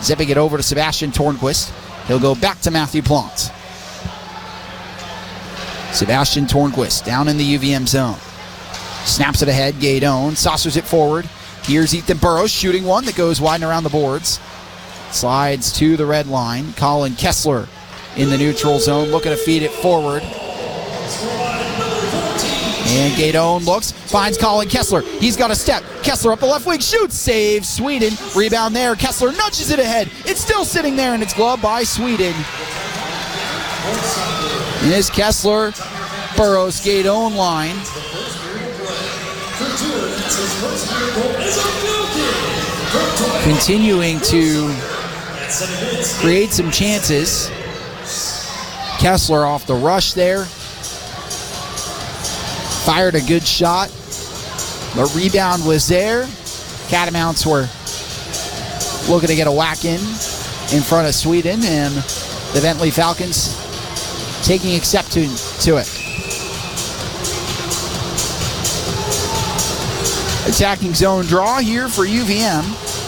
Zipping it over to Sebastian Tornquist. He'll go back to Matthew Plant. Sebastian Tornquist down in the UVM zone. Snaps it ahead. Gaydon saucers it forward. Here's Ethan Burrows shooting one that goes wide and around the boards. Slides to the red line. Colin Kessler in the neutral zone, looking to feed it forward. And Gaydon looks, finds Colin Kessler. He's got a step. Kessler up the left wing, shoots, saves Sweden. Rebound there. Kessler nudges it ahead. It's still sitting there, and it's gloved by Sweden. Is Kessler, Burrows, Gaydon line. Continuing to create some chances. Kessler off the rush there. Fired a good shot. The rebound was there. Catamounts were looking to get a whack in front of Sweden, and the Bentley Falcons taking exception to it. Attacking zone draw here for UVM.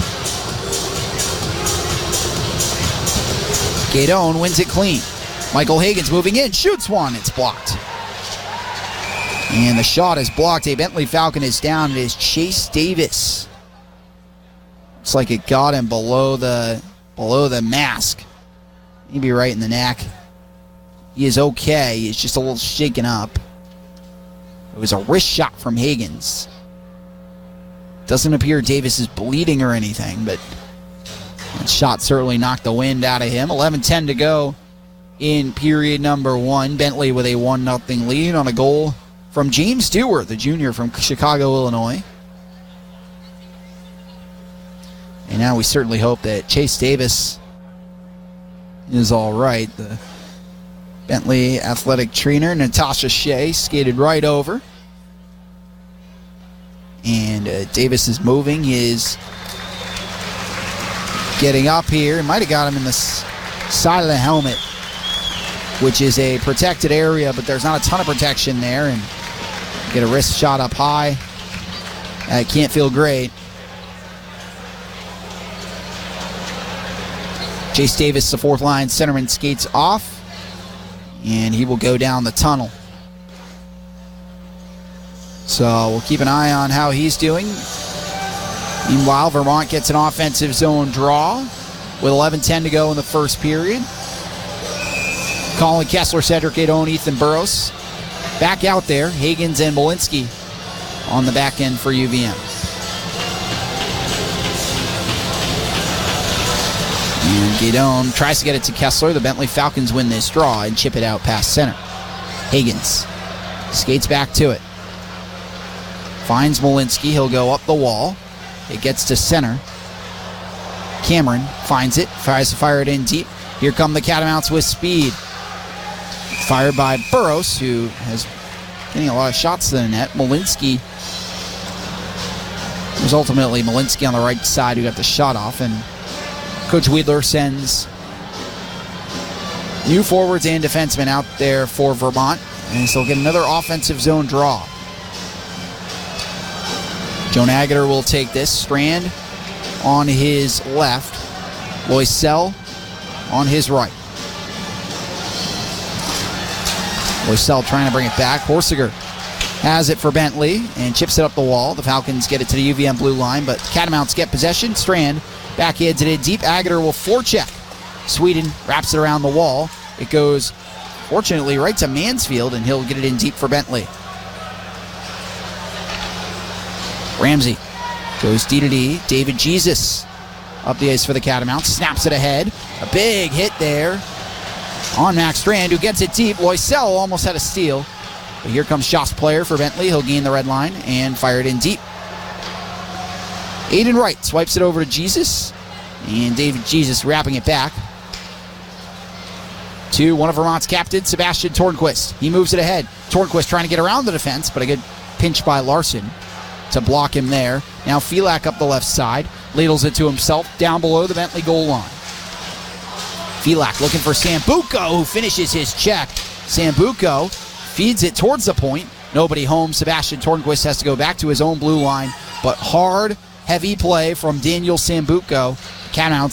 Gaydon wins it clean. Michael Higgins moving in, shoots one, it's blocked. And the shot is blocked. A Bentley Falcon is down. It is Chase Davis. Looks like it got him below the mask. Maybe right in the neck. He is okay. He's just a little shaken up. It was a wrist shot from Higgins. Doesn't appear Davis is bleeding or anything, but that shot certainly knocked the wind out of him. 11:10 to go in period number one. Bentley with a 1-0 lead on a goal from James Stewart, the junior from Chicago, Illinois. And now we certainly hope that Chase Davis is all right. The Bentley athletic trainer, Natasha Shea, skated right over. And Davis is moving. He is getting up here. Might have got him in the side of the helmet, which is a protected area, but there's not a ton of protection there. And get a wrist shot up high. Can't feel great. Chase Davis, the fourth line centerman, skates off, and he will go down the tunnel. So we'll keep an eye on how he's doing. Meanwhile, Vermont gets an offensive zone draw with 11:10 to go in the first period. Colin Kessler, Cedric Gaydon, Ethan Burrows back out there. Higgins and Malinsky on the back end for UVM. And Gaydon tries to get it to Kessler. The Bentley Falcons win this draw and chip it out past center. Higgins skates back to it. Finds Malinsky. He'll go up the wall. It gets to center. Cameron finds it. Tries to fire it in deep. Here come the Catamounts with speed. Fired by Burrows, who has getting a lot of shots to the net. Malinsky. It was ultimately Malinsky on the right side who got the shot off. And Coach Weidler sends new forwards and defensemen out there for Vermont. And so we'll get another offensive zone draw. Joan Agutter will take this. Strand on his left. Loisel on his right. Loisel trying to bring it back. Horsiger has it for Bentley and chips it up the wall. The Falcons get it to the UVM blue line, but Catamounts get possession. Strand backhands it in deep. Agutter will forecheck. Sweden wraps it around the wall. It goes, fortunately, right to Mansfield, and he'll get it in deep for Bentley. Ramsey goes D-to-D. David Jesus up the ice for the Catamounts. Snaps it ahead. A big hit there on Max Strand, who gets it deep. Loisel almost had a steal. But here comes Josh Player for Bentley. He'll gain the red line and fire it in deep. Aiden Wright swipes it over to Jesus. And David Jesus wrapping it back to one of Vermont's captains, Sebastian Tornquist. He moves it ahead. Tornquist trying to get around the defense, but a good pinch by Larson to block him there. Now Felak up the left side. Ladles it to himself down below the Bentley goal line. Felak looking for Sambuco, who finishes his check. Sambuco feeds it towards the point. Nobody home. Sebastian Tornquist has to go back to his own blue line. But hard, heavy play from Daniel Sambuco. Catamounts